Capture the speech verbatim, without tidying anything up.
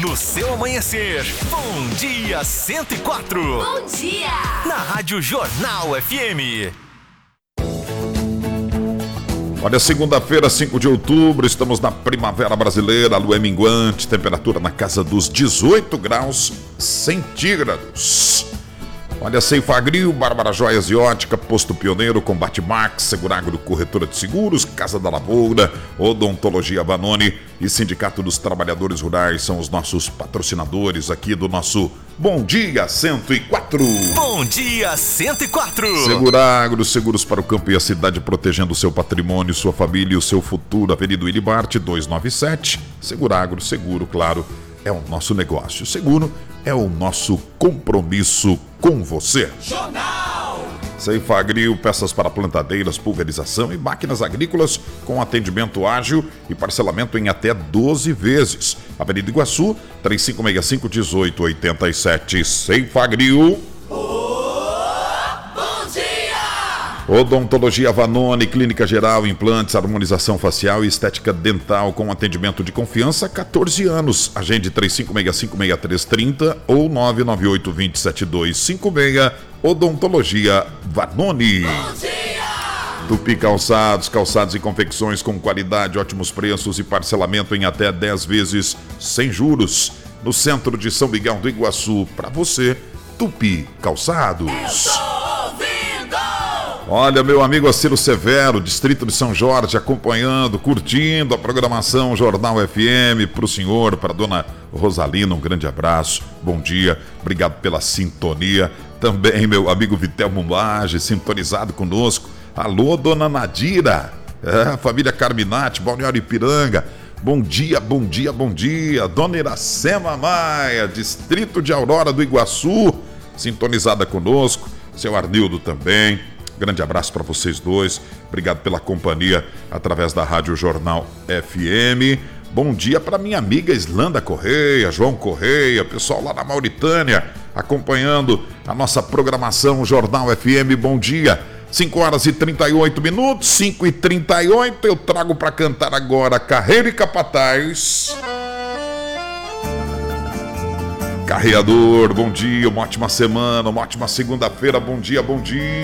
no seu amanhecer. Bom Dia cento e quatro. Bom dia! Na Rádio Jornal F M. Olha, segunda-feira, cinco de outubro, estamos na primavera brasileira, a lua é minguante, temperatura na casa dos dezoito graus centígrados. Olha, Ceifagrio, Bárbara Joias e Ótica, Posto Pioneiro, Combate Max, Seguragro, Corretora de Seguros, Casa da Lavoura, Odontologia Vanoni e Sindicato dos Trabalhadores Rurais são os nossos patrocinadores aqui do nosso Bom Dia cento e quatro. Bom Dia cento e quatro. Seguragro, seguros para o campo e a cidade, protegendo o seu patrimônio, sua família e o seu futuro. Avenida Wilibarte, duzentos e noventa e sete. Seguragro, seguro, claro, é o nosso negócio. Seguro é o nosso compromisso com você. Jornal! Ceifagrio, peças para plantadeiras, pulverização e máquinas agrícolas com atendimento ágil e parcelamento em até doze vezes. Avenida Iguaçu, três cinco seis cinco, um oito oito sete. Ceifagrio. Odontologia Vanoni, clínica geral, implantes, harmonização facial e estética dental com atendimento de confiança há quatorze anos. Agende três cinco seis cinco, seis três três zero ou nove nove oito dois sete dois cinco seis. Odontologia Vanoni. Tupi Calçados, calçados e confecções com qualidade, ótimos preços e parcelamento em até dez vezes sem juros. No centro de São Miguel do Iguaçu, para você, Tupi Calçados. Olha, meu amigo Aciro Severo, distrito de São Jorge, acompanhando, curtindo a programação Jornal F M. Para o senhor, para a dona Rosalina, um grande abraço, bom dia, obrigado pela sintonia. Também meu amigo Vitel Mumbage, sintonizado conosco. Alô, dona Nadira, é, família Carminati, Balneário Ipiranga. Bom dia, bom dia, bom dia. Dona Iracema Maia, distrito de Aurora do Iguaçu, sintonizada conosco. Seu Arnildo também. Grande abraço para vocês dois. Obrigado pela companhia através da Rádio Jornal F M. Bom dia para minha amiga Islanda Correia, João Correia, pessoal lá na Mauritânia, acompanhando a nossa programação Jornal F M. Bom dia. cinco horas e trinta e oito minutos, cinco e trinta e oito. Eu trago para cantar agora Carreiro e Capataz. Carreador, bom dia, uma ótima semana, uma ótima segunda-feira. Bom dia, bom dia.